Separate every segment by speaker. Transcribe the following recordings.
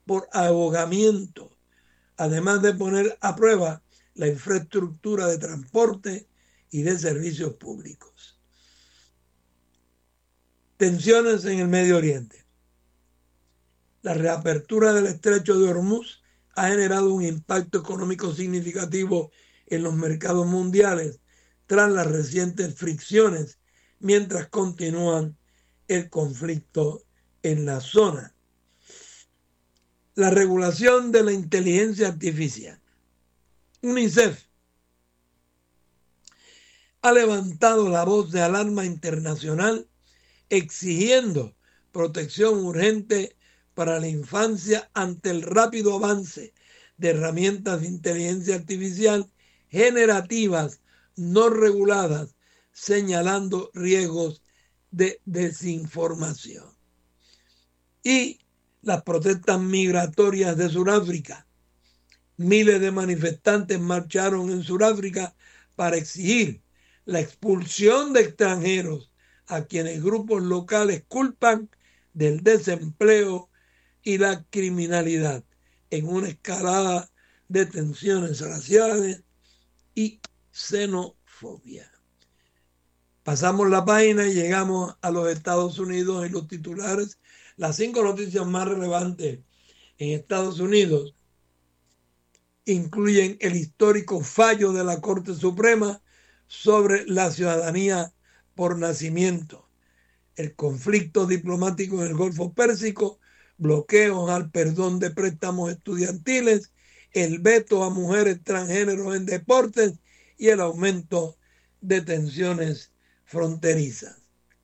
Speaker 1: por ahogamiento, además de poner a prueba la infraestructura de transporte y de servicios públicos. Tensiones en el Medio Oriente. La reapertura del estrecho de Hormuz ha generado un impacto económico significativo en los mercados mundiales tras las recientes fricciones, mientras continúan el conflicto en la zona. La regulación de la inteligencia artificial. UNICEF ha levantado la voz de alarma internacional exigiendo protección urgente para la infancia ante el rápido avance de herramientas de inteligencia artificial generativas no reguladas, señalando riesgos de desinformación. Y las protestas migratorias de Sudáfrica. Miles de manifestantes marcharon en Sudáfrica para exigir la expulsión de extranjeros a quienes grupos locales culpan del desempleo y la criminalidad, en una escalada de tensiones raciales y xenofobia. Pasamos la página y llegamos a los Estados Unidos y los titulares. Las 5 noticias más relevantes en Estados Unidos incluyen el histórico fallo de la Corte Suprema sobre la ciudadanía por nacimiento, el conflicto diplomático en el Golfo Pérsico, bloqueos al perdón de préstamos estudiantiles, el veto a mujeres transgénero en deportes y el aumento de tensiones fronterizas.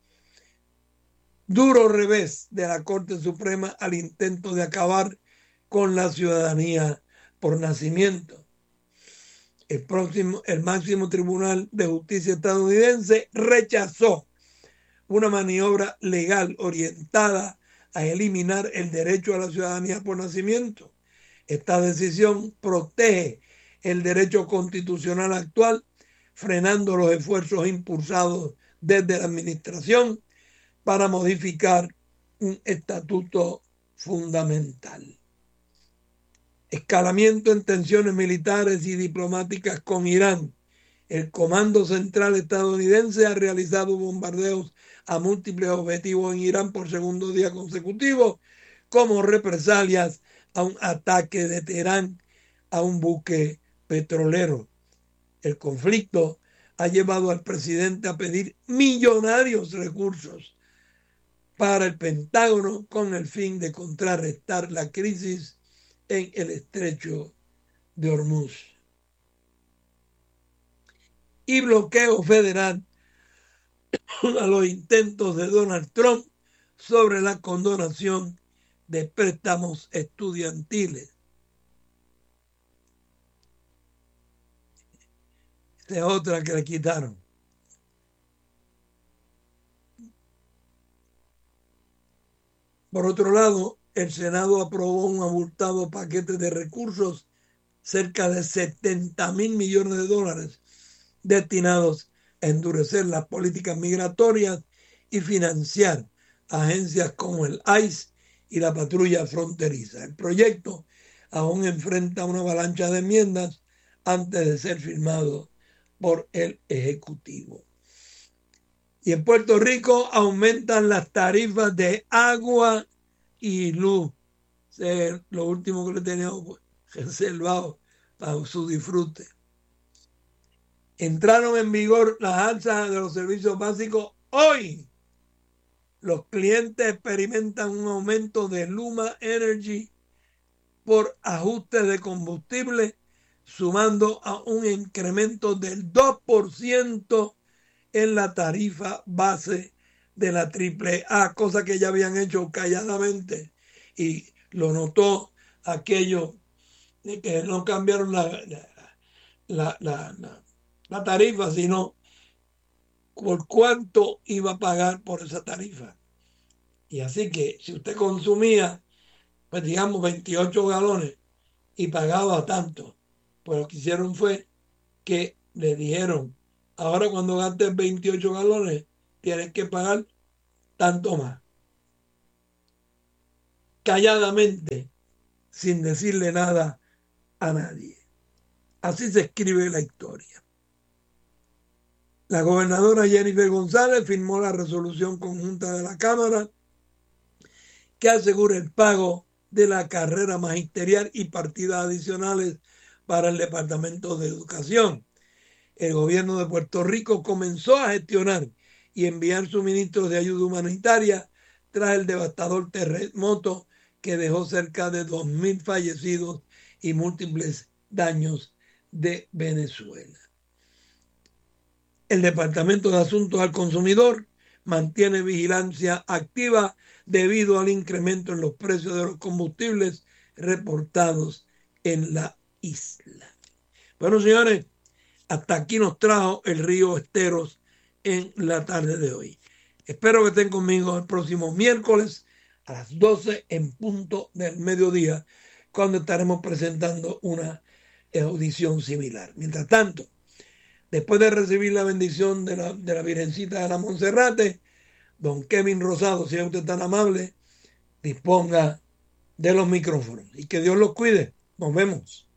Speaker 1: Duro revés de la Corte Suprema al intento de acabar con la ciudadanía por nacimiento. El máximo tribunal de justicia estadounidense rechazó una maniobra legal orientada a eliminar el derecho a la ciudadanía por nacimiento. Esta decisión protege el derecho constitucional actual, frenando los esfuerzos impulsados desde la administración para modificar un estatuto fundamental. Escalamiento en tensiones militares y diplomáticas con Irán. El Comando Central estadounidense ha realizado bombardeos a múltiples objetivos en Irán por segundo día consecutivo como represalias a un ataque de Teherán a un buque petrolero. El conflicto ha llevado al presidente a pedir millonarios recursos para el Pentágono con el fin de contrarrestar la crisis en el estrecho de Hormuz. Y bloqueo federal a los intentos de Donald Trump sobre la condonación de préstamos estudiantiles. Esta es otra que le quitaron. Por otro lado, el Senado aprobó un abultado paquete de recursos, cerca de 70,000 millones de dólares, destinados a endurecer las políticas migratorias y financiar agencias como el ICE y la patrulla fronteriza. El proyecto aún enfrenta una avalancha de enmiendas antes de ser firmado por el Ejecutivo. Y en Puerto Rico aumentan las tarifas de agua y luz. Es lo último que le teníamos reservado para su disfrute. Entraron en vigor las alzas de los servicios básicos hoy. Los clientes experimentan un aumento de Luma Energy por ajustes de combustible, sumando a un incremento del 2% en la tarifa base de la AAA, cosa que ya habían hecho calladamente, y lo notó aquello de que no cambiaron la tarifa, sino por cuánto iba a pagar por esa tarifa. Y así que si usted consumía, pues digamos 28 galones y pagaba tanto, pues lo que hicieron fue que le dijeron, ahora cuando gastes 28 galones, tienes que pagar tanto más. Calladamente sin decirle nada a nadie. Así se escribe la historia. La gobernadora Jennifer González firmó la resolución conjunta de la Cámara que asegura el pago de la carrera magisterial y partidas adicionales para el Departamento de Educación. El gobierno de Puerto Rico comenzó a gestionar y enviar suministros de ayuda humanitaria tras el devastador terremoto que dejó cerca de 2.000 fallecidos y múltiples daños de Venezuela. El Departamento de Asuntos al Consumidor mantiene vigilancia activa debido al incremento en los precios de los combustibles reportados en la isla. Bueno, señores, hasta aquí nos trajo el río Esteros en la tarde de hoy. Espero que estén conmigo el próximo miércoles a las 12 en punto del mediodía, cuando estaremos presentando una audición similar. Mientras tanto, después de recibir la bendición de la Virgencita de la Monserrate, don Kevin Rosado, si es usted tan amable, disponga de los micrófonos y que Dios los cuide. Nos vemos.